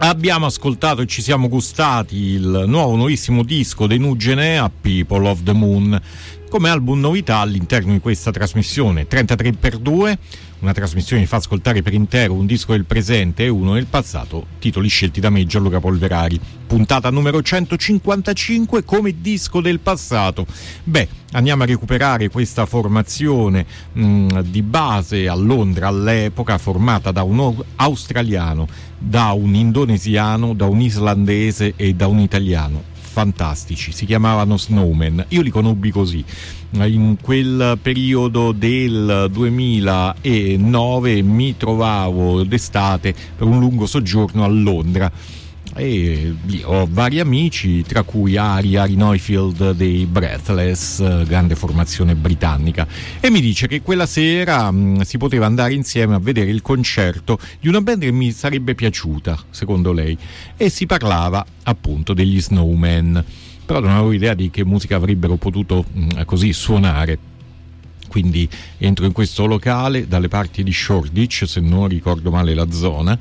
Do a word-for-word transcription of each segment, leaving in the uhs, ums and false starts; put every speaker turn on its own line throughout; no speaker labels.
Abbiamo ascoltato e ci siamo gustati il nuovo nuovissimo disco dei Nugenea, People of the Moon, come album novità all'interno di questa trasmissione trentatré per due, una trasmissione che fa ascoltare per intero un disco del presente e uno del passato, titoli scelti da me, Gianluca Polverari. Puntata numero centocinquantacinque, come disco del passato. Beh, andiamo a recuperare questa formazione mh, di base a Londra all'epoca, formata da un australiano, da un indonesiano, da un islandese e da un italiano. Fantastici, si chiamavano Snowman. Io li conobbi così in quel periodo del duemilanove. Mi trovavo d'estate per un lungo soggiorno a Londra e lì ho vari amici, tra cui Ari, Ari Neufeld dei Breathless, grande formazione britannica, e mi dice che quella sera mh, si poteva andare insieme a vedere il concerto di una band che mi sarebbe piaciuta, secondo lei, e si parlava appunto degli Snowman, però non avevo idea di che musica avrebbero potuto mh, così suonare. Quindi entro in questo locale dalle parti di Shoreditch, se non ricordo male la zona,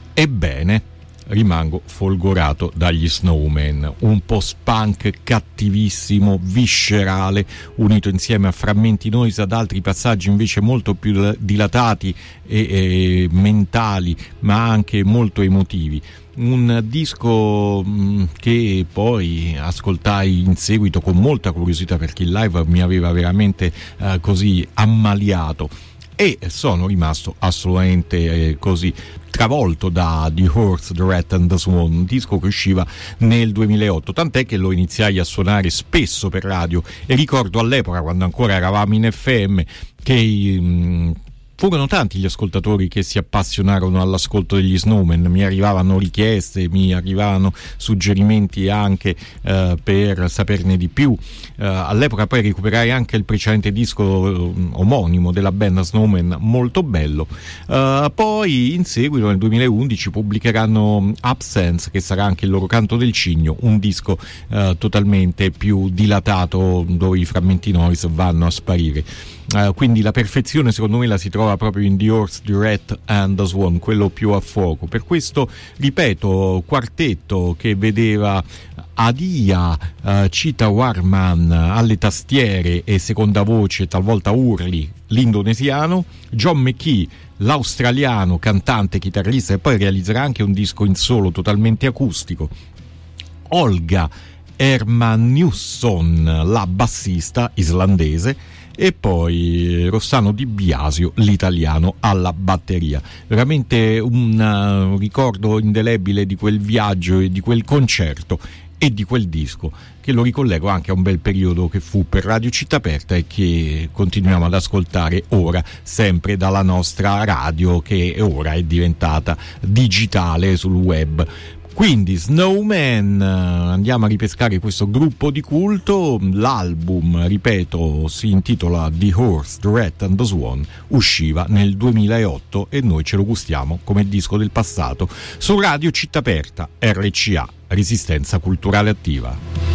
ebbene rimango folgorato dagli Snowman, un post-punk cattivissimo, viscerale, unito insieme a frammenti noise ad altri passaggi invece molto più dilatati e, e mentali, ma anche molto emotivi. Un disco mh, che poi ascoltai in seguito con molta curiosità, perché il live mi aveva veramente eh, così ammaliato, e sono rimasto assolutamente eh, così travolto da The Horse, The Rat and the Swan, un disco che usciva nel duemilaotto, tant'è che lo iniziai a suonare spesso per radio, e ricordo all'epoca, quando ancora eravamo in F M, che mh, furono tanti gli ascoltatori che si appassionarono all'ascolto degli Snowman. Mi arrivavano richieste, mi arrivavano suggerimenti anche eh, per saperne di più. Eh, all'epoca poi recuperai anche il precedente disco eh, omonimo della band Snowman, molto bello. Eh, poi in seguito nel duemilaundici pubblicheranno Absence, che sarà anche il loro canto del cigno, un disco eh, totalmente più dilatato, dove i frammenti noise vanno a sparire. Uh, quindi la perfezione secondo me la si trova proprio in The Horse, The Rat and the Swan, quello più a fuoco. Per questo, ripeto, quartetto che vedeva Adia, uh, Chita Warman alle tastiere e seconda voce, talvolta urli, l'indonesiano, John McKee, l'australiano, cantante, chitarrista, e poi realizzerà anche un disco in solo totalmente acustico, Olga Hermanusson, la bassista islandese, e poi Rossano Di Biasio, l'italiano, alla batteria. Veramente un uh, ricordo indelebile di quel viaggio e di quel concerto e di quel disco, che lo ricollego anche a un bel periodo che fu per Radio Città Aperta e che continuiamo ad ascoltare ora sempre dalla nostra radio, che ora è diventata digitale sul web. Quindi Snowman, andiamo a ripescare questo gruppo di culto. L'album, ripeto, si intitola The Horse, The Rat and the Swan, usciva nel duemilaotto e noi ce lo gustiamo come disco del passato su Radio Città Aperta, R C A, Resistenza Culturale Attiva.